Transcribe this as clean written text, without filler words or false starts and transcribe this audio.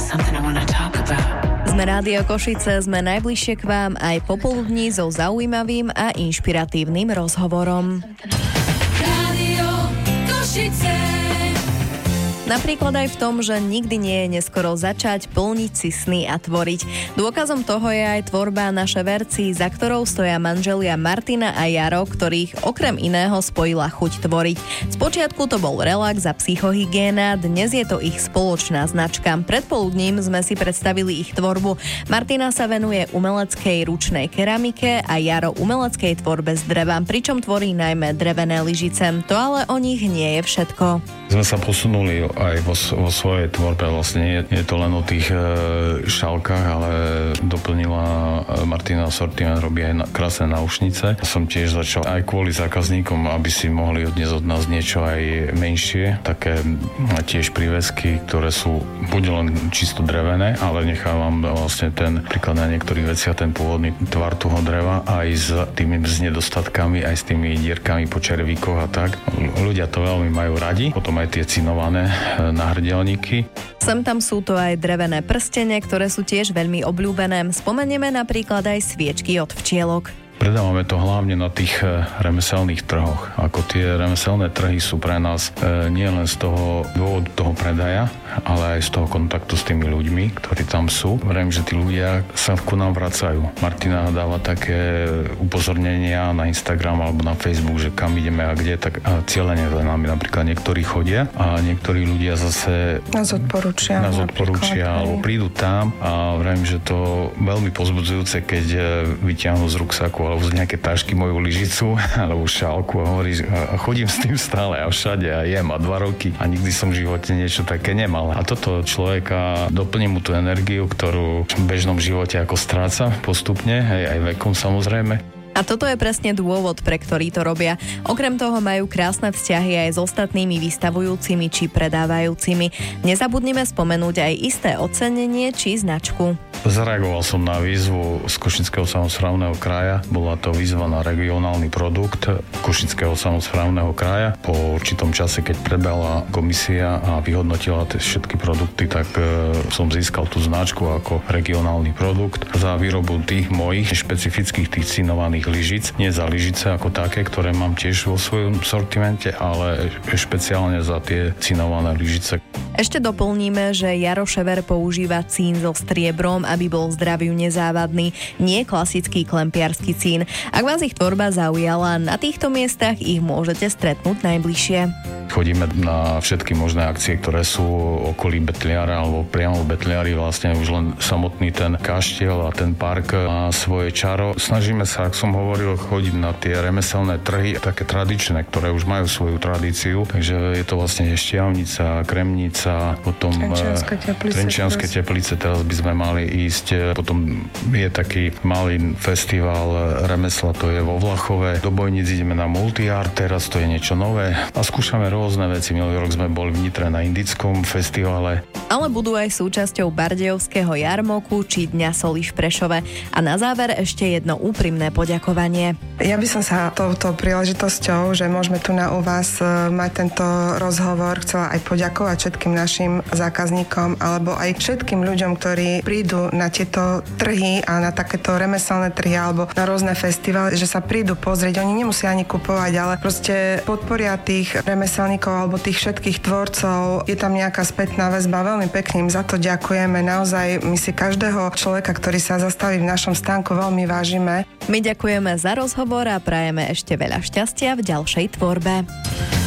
Sme Rádio Košice, sme najbližšie k vám aj popoludní so zaujímavým a inšpiratívnym rozhovorom. Rádio Košice. Napríklad aj v tom, že nikdy nie je neskoro začať plniť si sny a tvoriť. Dôkazom toho je aj tvorba Naše verci, za ktorou stoja manželia Martina a Jaro, ktorých okrem iného spojila chuť tvoriť. Spočiatku to bol relax a psychohygiena, dnes je to ich spoločná značka. Predpoludním sme si predstavili ich tvorbu. Martina sa venuje umeleckej ručnej keramike a Jaro umeleckej tvorbe z dreva, pričom tvorí najmä drevené lyžice. To ale o nich nie je všetko. Sme sa posunuli aj vo svojej tvorbe, vlastne je to len o tých šálkach, ale doplnila Martina sortiment, robí aj krásne náušnice. Som tiež začal aj kvôli zákazníkom, aby si mohli odniesť od nás niečo aj menšie, také tiež prívesky, ktoré sú buď len čisto drevené, ale nechávam vlastne ten príklad na niektorých veciach, ten pôvodný tvar toho dreva, aj s tými nedostatkami, aj s tými dierkami po červíkoch a tak. Ľudia to veľmi majú radi, potom aj tie cinované náhrdelníky. Sem tam sú to aj drevené prstene, ktoré sú tiež veľmi obľúbené. Spomenieme napríklad aj sviečky od včielok. Predávame to hlavne na tých remeselných trhoch. Ako tie remeselné trhy sú pre nás nie len z toho dôvodu toho predaja, ale aj z toho kontaktu s tými ľuďmi, ktorí tam sú. Verím, že tí ľudia sa ku nám vracajú. Martina dáva také upozornenia na Instagram alebo na Facebook, že kam ideme a kde, tak cieľene za nami napríklad niektorí chodia a niektorí ľudia zase nás odporúčia alebo prídu tam a verím, že to veľmi povzbudzujúce, keď vyťahnú z ruksaku alebo z nejaké tašky moju lyžicu alebo šálku a hovorí, chodím s tým stále a všade a jem a 2 roky a nikdy som v živote niečo také nemal. A toto človeka doplní mu tú energiu, ktorú v bežnom živote ako stráca postupne, aj vekom samozrejme. A toto je presne dôvod, pre ktorý to robia. Okrem toho majú krásne vzťahy aj s ostatnými vystavujúcimi či predávajúcimi. Nezabudnime spomenúť aj isté ocenenie či značku. Zareagoval som na výzvu z Košického samosprávneho kraja. Bola to výzva na regionálny produkt Košického samosprávneho kraja. Po určitom čase, keď prebehla komisia a vyhodnotila všetky produkty, tak som získal tú značku ako regionálny produkt za výrobu tých mojich špecifických tých cinovaných lyžic. Nie za lyžice ako také, ktoré mám tiež vo svojom sortimente, ale špeciálne za tie cinované lyžice. Ešte doplníme, že Jaro Šever používa cín so striebrom, aby bol zdraviu nezávadný, nie klasický klempiarsky cín. Ak vás ich tvorba zaujala, na týchto miestach ich môžete stretnúť najbližšie. Chodíme na všetky možné akcie, ktoré sú okolí Betliara alebo priamo v Betliari, vlastne už len samotný ten kaštiel a ten park má svoje čaro. Snažíme sa, ak som hovoril, chodiť na tie remeselné trhy, také tradičné, ktoré už majú svoju tradíciu, takže je to vlastne Štiavnica, Kremnica, potom Trenčianske teplice, teraz by sme mali ísť, potom je taký malý festival remesla, to je vo Vlachove, do Bojnic ideme na Multiart, teraz to je niečo nové a skúšame rôzne veci. Minulý rok sme boli v Nitre na indickom festivale. Ale budú aj súčasťou Bardejovského jarmoku či Dňa soli v Prešove. A na záver ešte jedno úprimné poďakovanie. Ja by som sa touto príležitosťou, že môžeme tu u vás mať tento rozhovor, chcela aj poďakovať všetkým našim zákazníkom alebo aj všetkým ľuďom, ktorí prídu na tieto trhy a na takéto remeselné trhy alebo na rôzne festivály, že sa prídu pozrieť. Oni nemusia ani kupovať, ale proste podporia tých remeselníkov alebo tých všetkých tvorcov. Je tam nejaká spätná väzba. Veľmi pekne im za to ďakujeme. Naozaj my si každého človeka, ktorý sa zastaví v našom stánku, veľmi vážime. My ďakujeme za rozhovor a prajeme ešte veľa šťastia v ďalšej tvorbe.